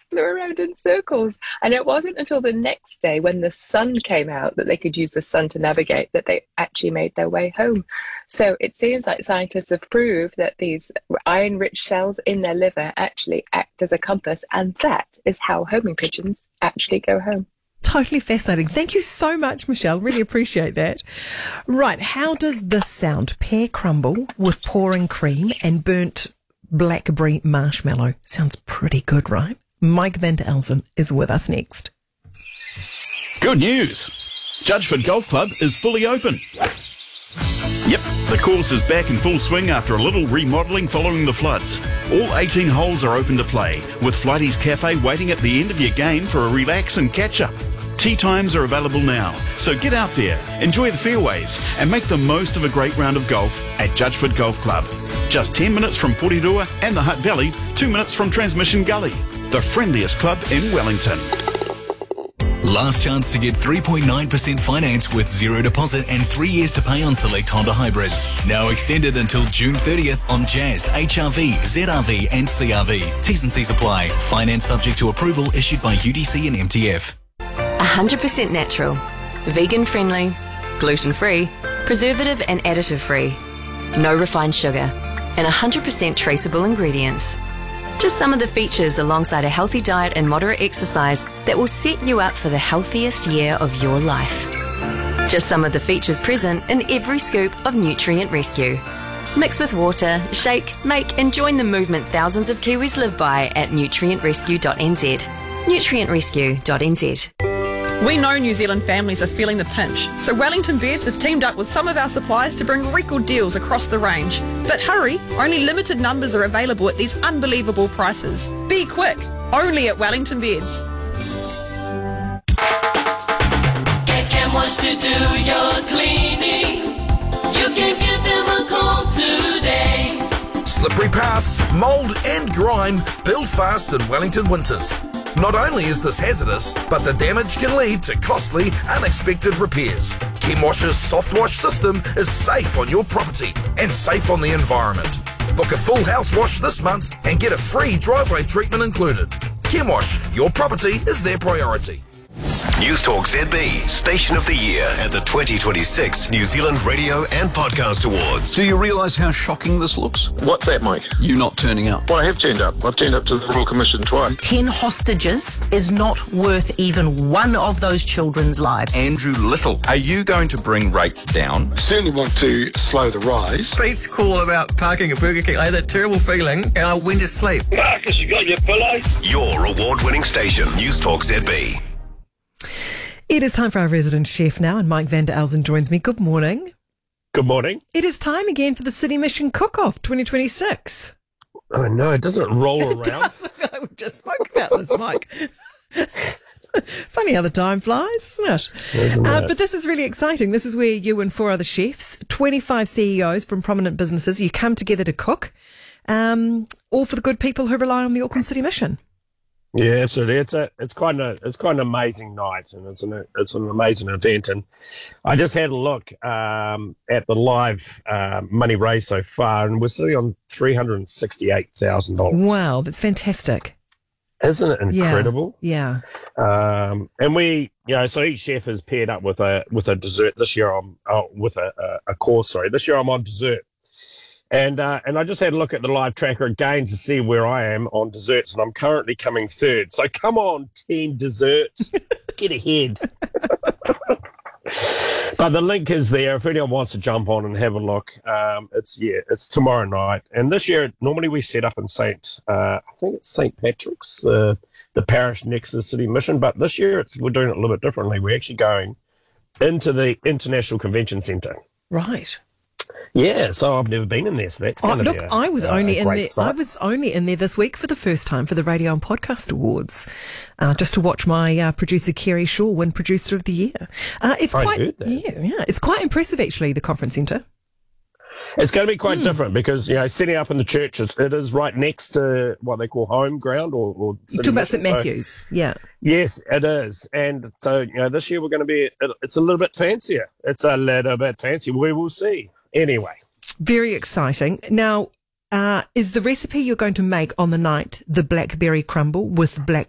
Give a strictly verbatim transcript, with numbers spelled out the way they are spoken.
flew around in circles. And it wasn't until the next day when the sun came out that they could use the sun to navigate that they actually made their way home. So it seems like scientists have proved that these iron-rich cells in their liver actually act as a compass, and that is how homing pigeons actually go home. Totally fascinating. Thank you so much, Michelle. Really appreciate that. Right, how does this sound? Pear crumble with pouring cream and burnt blackberry marshmallow. Sounds pretty good, right? Mike van der Elzen is with us next. Good news. Judgeford Golf Club is fully open. Yep, the course is back in full swing after a little remodelling following the floods. All eighteen holes are open to play, with Flighty's Cafe waiting at the end of your game for a relax and catch-up. Tee times are available now, so get out there, enjoy the fairways, and make the most of a great round of golf at Judgeford Golf Club. Just ten minutes from Porirua and the Hutt Valley, two minutes from Transmission Gully, the friendliest club in Wellington. Last chance to get three point nine percent finance with zero deposit and three years to pay on select Honda hybrids. Now extended until June thirtieth on Jazz, H R V, Z R V and C R V. T's and C's apply. Finance subject to approval issued by U D C and M T F. one hundred percent natural, vegan friendly, gluten free, preservative and additive free, no refined sugar, and one hundred percent traceable ingredients. Just some of the features alongside a healthy diet and moderate exercise that will set you up for the healthiest year of your life. Just some of the features present in every scoop of Nutrient Rescue. Mix with water, shake, make and join the movement thousands of Kiwis live by at nutrient rescue dot n z. nutrient rescue dot n z. We know New Zealand families are feeling the pinch, so Wellington Beds have teamed up with some of our suppliers to bring record deals across the range. But hurry, only limited numbers are available at these unbelievable prices. Be quick, only at Wellington Beds. Get Camwash to do your cleaning. You can give them a call today. Slippery paths, mould and grime build fast in Wellington winters. Not only is this hazardous, but the damage can lead to costly, unexpected repairs. Camwash's soft wash system is safe on your property and safe on the environment. Book a full house wash this month and get a free driveway treatment included. Camwash, your property is their priority. Newstalk Z B, Station of the Year at the twenty twenty-six New Zealand Radio and Podcast Awards. Do you realise how shocking this looks? What's that, Mike? You not turning up. Well, I have turned up. I've turned up to the Royal Commission twice. Ten hostages is not worth even one of those children's lives. Andrew Little, are you going to bring rates down? I certainly want to slow the rise. Pete's call about parking at Burger King, I had that terrible feeling and I went to sleep. Marcus, you got your pillow? Your award-winning station, Newstalk Z B. It is time for our resident chef now, and Mike van der Elzen joins me. Good morning. Good morning. It is time again for the City Mission Cook-Off twenty twenty-six. Oh, no, it doesn't roll it around. Does. I feel like we just spoke about this, Mike. Funny how the time flies, isn't it? Isn't uh, it? But this is really exciting. This is where you and four other chefs, twenty-five C E Os from prominent businesses, you come together to cook, um, all for the good people who rely on the Auckland City Mission. Yeah, absolutely. It's a, it's quite an, it's quite an amazing night, and it's an, it's an amazing event. And I just had a look um, at the live uh, money raised so far, and we're sitting on three hundred and sixty-eight thousand dollars. Wow, that's fantastic. Isn't it incredible? Yeah. yeah. Um, and we, you know, so each chef is paired up with a with a dessert. This year I'm oh, with a, a, a course. Sorry, this year I'm on dessert. And uh, and I just had a look at the live tracker again to see where I am on desserts, and I'm currently coming third. So come on, team desserts, get ahead. But the link is there if anyone wants to jump on and have a look. Um, it's yeah, it's tomorrow night, and this year normally we set up in Saint, uh, I think it's Saint Patrick's, uh, the parish next to the City Mission. But this year it's we're doing it a little bit differently. We're actually going into the International Convention Centre. Right. Yeah, so I've never been in there, so that's oh, going to look, be a, I was uh, only in there. Sight. I was only in there this week for the first time for the Radio and Podcast Awards, uh, just to watch my uh, producer Kerry Shaw win Producer of the Year. Uh, it's I quite, heard that. yeah, yeah, it's quite impressive actually. The conference centre. It's going to be quite mm. different because you know setting up in the churches, it is right next to what they call home ground or. or You're talking about Saint So, Matthews, yeah. Yes, it is, and so you know this year we're going to be. It, it's a little bit fancier. It's a little bit fancy. We will see. Anyway. Very exciting. Now, uh, is the recipe you're going to make on the night the blackberry crumble with black